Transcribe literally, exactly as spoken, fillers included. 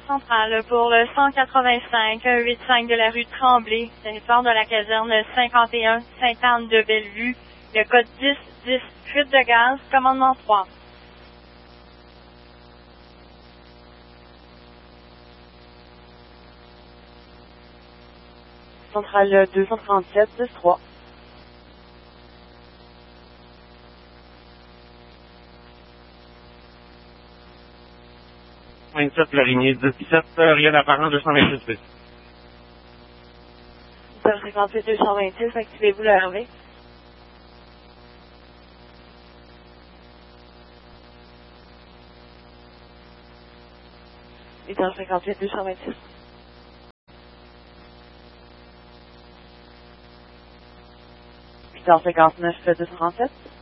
centrale pour le cent quatre-vingt-cinq huit cinq de la rue Tremblay, territoire de la caserne cinquante et un Sainte-Anne de Bellevue. Le code dix dix, fuite de gaz, commandement trois. Centrale deux cent trente-sept, dix trois. vingt-sept, la lignée dix-sept, rien d'apparent, deux cent vingt-six. huit heures cinquante-huit, deux cent vingt-six, activez-vous le R V. huit heures cinquante-huit, deux cent vingt-six. huit heures cinquante-neuf, deux cent trente-sept.